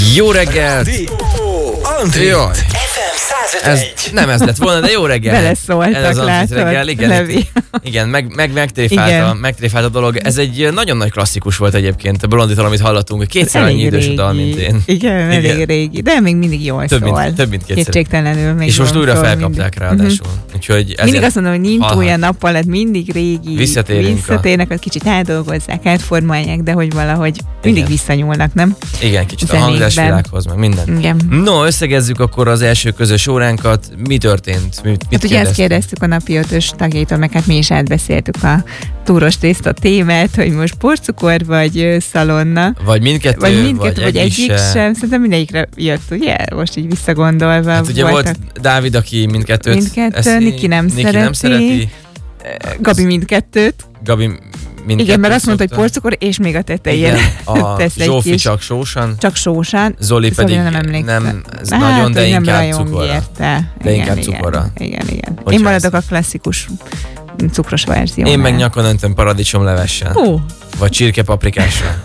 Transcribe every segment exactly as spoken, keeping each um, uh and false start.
Jó reggelt! Jó. Ez nem ez lett volna, de jó reggel. Beleszóltak, látod, igen, Levi. Igen, meg, meg megtréfált, a, megtréfált a dolog. Ez egy nagyon nagy klasszikus volt egyébként, a Blonditól, amit hallottunk. Kétszer annyi idős a dal, mint én. Igen, elég igen. régi, de még mindig jól több szól. Mint, több mint kétszer. Kétségtelenül még és most újra szól, felkapták ráadásul. Uh-huh. Úgyhogy mindig azt mondom, hogy nincs olyan nappal, hát mindig régi. Visszatérünk. Visszatérnek, a... kicsit átdolgozzák, átformálják, de hogy valahogy mindig igen. visszanyúlnak, nem? Igen, kicsit a hangzásvilághoz, meg minden. Igen. No, összegezzük akkor az első közös óránkat. Mi történt? Mit, mit hát ugye ezt kérdeztük a napi ötös tagjaitól, meg hát mi is átbeszéltük a túros tészta témát, hogy most porcukor vagy szalonna. Vagy mindkettő, vagy, mindkettő, vagy, vagy egyik se. sem. Szerintem mindegyikre jött, ugye? Most így visszagondolva. Hát ugye voltak... volt Dávid, aki mindkettőt mindkettő, eszi, Niki nem Niki szereti. nem szereti. Gabi mindkettőt. Gabi mindkettőt. Igen, mert azt mondta, hogy porcukor, és még a tetején tesz egy Zsófi kis... csak sósan. Csak sósan. Zoli pedig nem emlékszem. Nem, ez hát, nagyon, de nem inkább cukorra. Érte. De igen, inkább igen, cukorra. Igen, igen. Én maradok a klasszikus cukros verziónál. Én meg nyakon öntöm paradicsomlevessel. Ó. Vagy csirkepaprikással.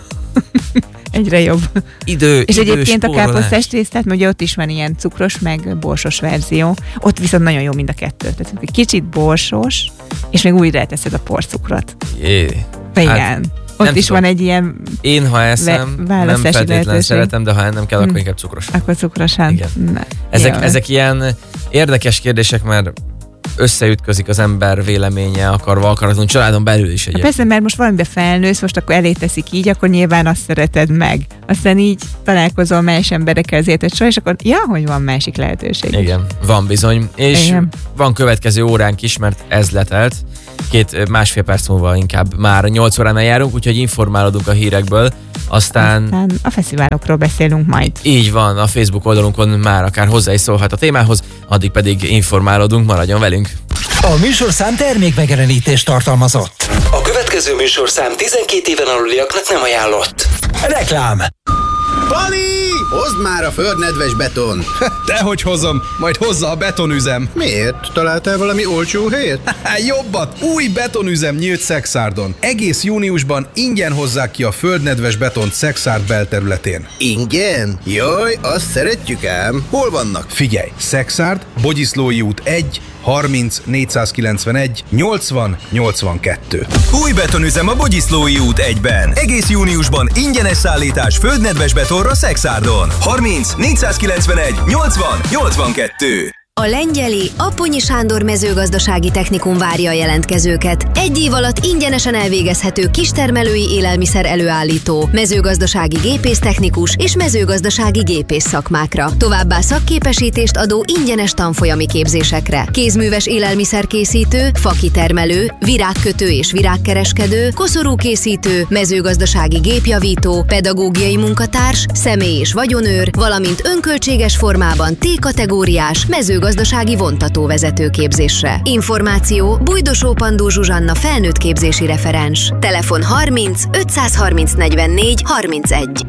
Egyre jobb. Idő, és idő, egyébként spórolás. A káposztás tésztát, ugye ott is van ilyen cukros, meg borsos verzió. Ott viszont nagyon jó mind a kettő. Tehát kicsit borsos, és még újra teszed a porcukrot. Jé. Igen. Hát, ott is tudom. Van egy ilyen én, ha eszem, nem feltétlenül szeretem, de ha ennem kell, akkor inkább cukrosan. Akkor cukrosan. Igen. Na, ezek, ezek ilyen érdekes kérdések, mert összeütközik az ember véleménye, akarva, akaratlanul, családon belül is egyébként. Persze, mert most valamiben felnősz, most akkor elé teszik így, akkor nyilván azt szereted meg. Aztán így találkozol más emberekkel, azért egy sor, és akkor ja, hogy van másik lehetőség. Igen, van bizony. És igen. Van következő óránk is, mert ez letelt. Két másfél perc múlva inkább már nyolc óránál járunk, úgyhogy informálódunk a hírekből. Aztán, Aztán a fesztiválokról beszélünk majd. Így van, a Facebook oldalunkon már akár hozzá is szólhat a témához, addig pedig informálódunk, maradjon velünk. A műsorszám termékmegjelenítést tartalmazott. A következő műsorszám tizenkét éven aluliaknak nem ajánlott. Reklám. Pali! Hozd már a földnedves beton! Dehogy hozom, majd hozza a betonüzem. Miért? Találtál valami olcsó helyet? Jobbat! Új betonüzem nyílt Szexárdon. Egész júniusban ingyen hozzák ki a földnedves betont Szexárd belterületén. Ingyen? Jaj, azt szeretjük ám. Hol vannak? Figyelj! Szexárd, Bogyiszlói út egy, harminc, négyszázkilencvenegy, nyolcvan, nyolcvankettő. Új betonüzem a Bogyiszlói út egyben. Egész júniusban ingyenes szállítás földnedves betonra Szexárdon. harminc, négyszázkilencvenegy, nyolcvan, nyolcvankettő. A Lengyeli Apponyi Sándor mezőgazdasági technikum várja a jelentkezőket. Egy év alatt ingyenesen elvégezhető kistermelői élelmiszer előállító, mezőgazdasági gépésztechnikus és mezőgazdasági gépész szakmákra. Továbbá szakképesítést adó ingyenes tanfolyami képzésekre. Kézműves élelmiszerkészítő, fakitermelő, virágkötő és virágkereskedő, koszorúkészítő, mezőgazdasági gépjavító, pedagógiai munkatárs, személy- és vagyonőr, valamint önköltséges formában T-kategóriás mezőgazdasági gazdasági vontatóvezető képzésre. Információ Bujdosó Pandó Zsuzsanna felnőtt képzési referens. Telefon harminc, ötszázharminc, negyvennégy, harmincegy.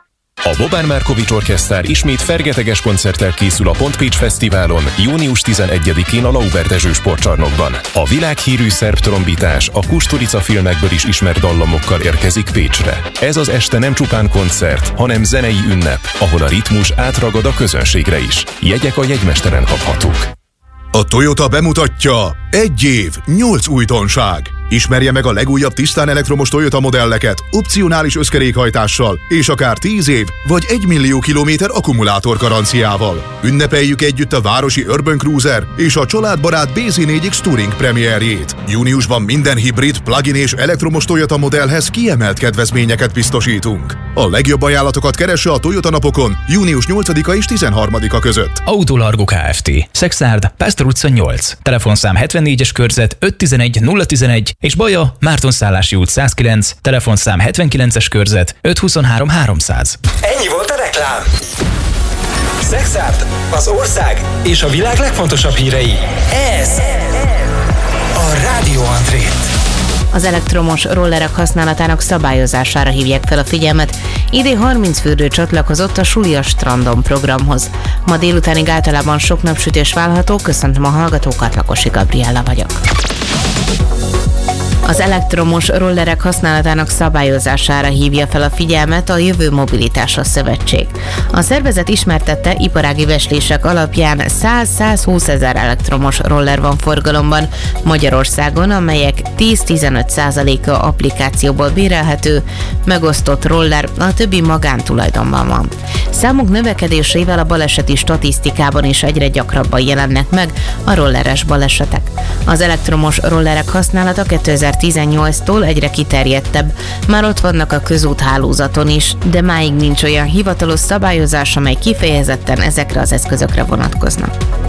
A Bobán Markovics Orkesztár ismét fergeteges koncerttel készül a Pontpécs Fesztiválon június tizenegyedikén a Lauber Dezső sportcsarnokban. A világhírű szerb trombitás a Kusturica filmekből is ismert dallamokkal érkezik Pécsre. Ez az este nem csupán koncert, hanem zenei ünnep, ahol a ritmus átragad a közönségre is. Jegyek a jegymesteren kaphatók. A Toyota bemutatja egy év, nyolc újdonság. Ismerje meg a legújabb tisztán elektromos Toyota modelleket, opcionális összkerékhajtással, és akár tíz év vagy egy millió kilométer akkumulátor garanciával. Ünnepeljük együtt a városi Urban Cruiser és a családbarát bé zé négy X Touring premierjét. Júniusban minden hibrid, plug-in és elektromos Toyota modellhez kiemelt kedvezményeket biztosítunk. A legjobb ajánlatokat keresse a Toyota napokon június nyolcadika és tizenharmadika között. Autolargo Kft. Szexárd, Pásztor utca nyolc. Telefonszám hetvennégyes körzet öt tizenegy nulla tizenegy és Baja, Mártonszállási út százkilenc, telefonszám hetvenkilences körzet öt huszonhárom háromszáz. Ennyi volt a reklám. Szexárd, az ország és a világ legfontosabb hírei. Ez a Rádió Andrét. Az elektromos rollerek használatának szabályozására hívják fel a figyelmet. Idén harminc fürdő csatlakozott a Suli a strandon programhoz. Ma délutánig általában sok napsütés várható, köszöntöm a hallgatókat, Lakosi Gabriella vagyok. Az elektromos rollerek használatának szabályozására hívja fel a figyelmet a Jövő Mobilitása Szövetség. A szervezet ismertette, iparági becslések alapján száz-százhúsz ezer elektromos roller van forgalomban Magyarországon, amelyek tíz-tizenöt százaléka applikációból bérelhető, megosztott roller, a többi magántulajdonban van. Számuk növekedésével a baleseti statisztikában is egyre gyakrabban jelennek meg a rolleres balesetek. Az elektromos rollerek használata kétezer-tizennyolctól egyre kiterjedtebb, már ott vannak a közúthálózaton is, de máig nincs olyan hivatalos szabályozás, amely kifejezetten ezekre az eszközökre vonatkozna.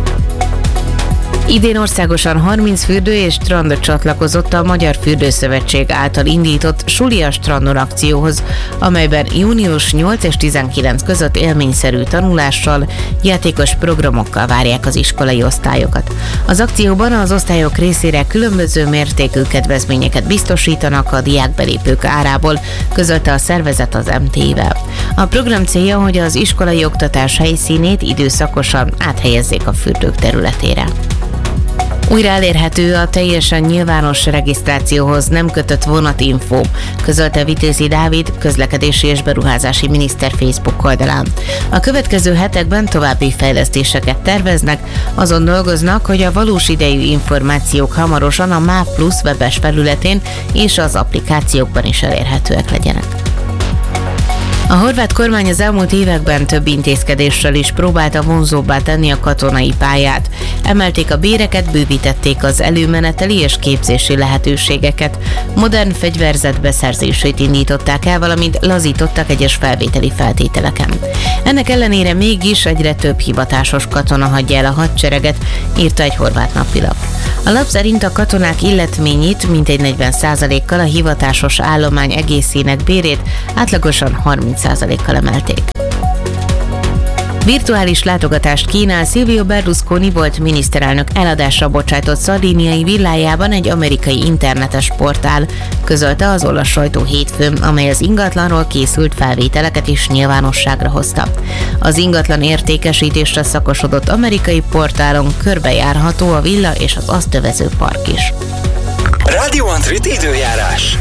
Idén országosan harminc fürdő és strand csatlakozott a Magyar Fürdőszövetség által indított Suli a strandon akcióhoz, amelyben június nyolc és tizenkilenc között élményszerű tanulással, játékos programokkal várják az iskolai osztályokat. Az akcióban az osztályok részére különböző mértékű kedvezményeket biztosítanak a diákbelépők árából, közölte a szervezet az em té i-vel. A program célja, hogy az iskolai oktatás helyszínét időszakosan áthelyezzék a fürdők területére. Újra elérhető a teljesen nyilvános regisztrációhoz nem kötött vonatinfo, közölte Vitézi Dávid, közlekedési és beruházási miniszter Facebook oldalán. A következő hetekben további fejlesztéseket terveznek, azon dolgoznak, hogy a valós idejű információk hamarosan a MÁV Plusz webes felületén és az applikációkban is elérhetőek legyenek. A horvát kormány az elmúlt években több intézkedéssel is próbálta vonzóbbá tenni a katonai pályát. Emelték a béreket, bővítették az előmeneteli és képzési lehetőségeket, modern fegyverzet beszerzését indították el, valamint lazítottak egyes felvételi feltételeken. Ennek ellenére mégis egyre több hivatásos katona hagyja el a hadsereget, írta egy horvát napilap. A lap szerint a katonák illetményét mintegy negyven százalékkal, a hivatásos állomány egészének bérét átlagosan harminc százalékkal emelték. Virtuális látogatást kínál Silvio Berlusconi volt miniszterelnök eladásra bocsájtott szardíniai villájában egy amerikai internetes portál, közölte az olasz sajtó hétfőn, amely az ingatlanról készült felvételeket is nyilvánosságra hozta. Az ingatlan értékesítésre szakosodott amerikai portálon körbejárható a villa és az azt övező park is. Radio Antrit időjárás.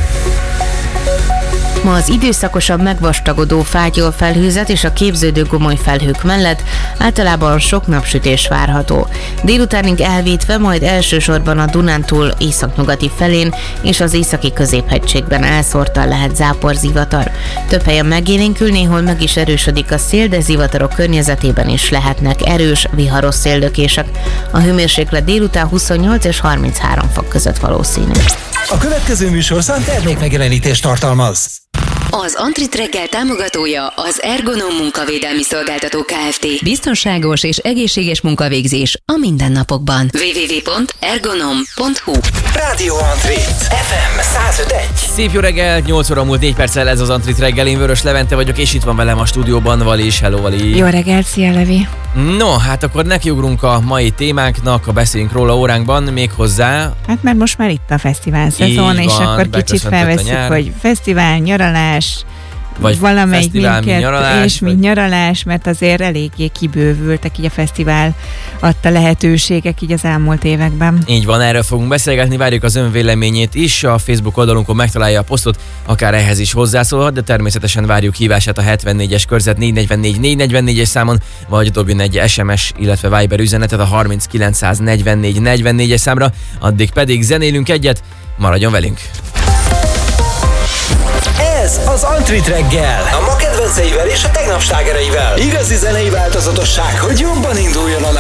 Ma az időszakosan megvastagodó fátyolfelhőzet és a képződő gomoly felhők mellett általában sok napsütés várható. Délutánig elvétve, majd elsősorban a Dunántúl északnyugati felén és az északi középhegységben elszórtan lehet záporzivatar. Több helyen megélénkül, néhol meg is erősödik a szél, de zivatarok környezetében is lehetnek erős, viharos széllökések. A hőmérséklet délután huszonnyolc és harminchárom fok között valószínű. A következő műsorszám termékmegjelenítést tartalmaz. Az Antrit reggel támogatója az Ergonom Munkavédelmi Szolgáltató Kft. Biztonságos és egészséges munkavégzés a mindennapokban. double-u double-u double-u pont ergonom pont hu Radio Antrit ef em száz öt egész egy. Szép jó reggel, nyolc óra múlt négy perccel, ez az Antrit reggel, én Vörös Levente vagyok, és itt van velem a stúdióban Vali is. Hello, Vali! Jó reggel, szia Levi! No, hát akkor nekiugrunk a mai témánknak, a beszéljünk róla óránkban, még hozzá. Hát mert most már itt a fesztivál szezon, és van, akkor kicsit felvesszük, hogy fesztivál, nyaralás, vagy valamelyik fesztivál, minket, nyaralás, és mint nyaralás, mert azért eléggé kibővültek így a fesztivál adta lehetőségek így az elmúlt években. Így van, erről fogunk beszélgetni, várjuk az ön véleményét is, a Facebook oldalunkon megtalálja a posztot, akár ehhez is hozzászólhat, de természetesen várjuk hívását a hetvennégyes körzet négy negyvennégy négy negyvennégyes számon, vagy dobjon egy es em es, illetve Viber üzenetet a harminckilencszáznegyvennégy negyvennégyes számra, addig pedig zenélünk egyet, maradjon velünk! Ez az Antrit reggel, a ma kedvenceivel és a tegnap slágereivel. Igazi zenei változatosság, hogy jobban induljon a nap.